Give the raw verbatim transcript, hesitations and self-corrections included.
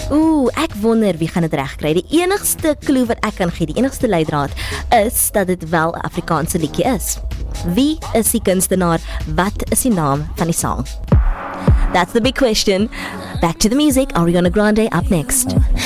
Oeh, ek wonder wie gaan dit regkry. Die enigste clue wat ek kan gee, die enigste leidraad, is dat dit wel 'n Afrikaanse liedjie is. Wie is die kunstenaar? Wat is die naam van die song? That's the big question. Back to the music. Ariana Grande up next.